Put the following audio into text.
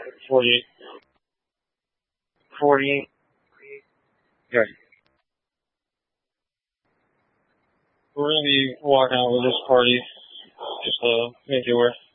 48. 48. Good. We're going to be walking out with this party. Just make you aware.